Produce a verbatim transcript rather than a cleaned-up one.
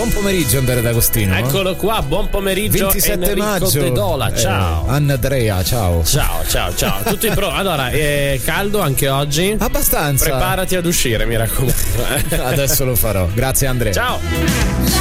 buon pomeriggio Andrea D'Agostino. Eccolo qua, buon pomeriggio. ventisette Enrico maggio. De Dola, ciao. Eh, Andrea, ciao. Ciao, ciao, ciao. Tutti pronti? Allora, è caldo anche oggi? Abbastanza. Preparati ad uscire, mi raccomando. Adesso lo farò. Grazie Andrea. Ciao.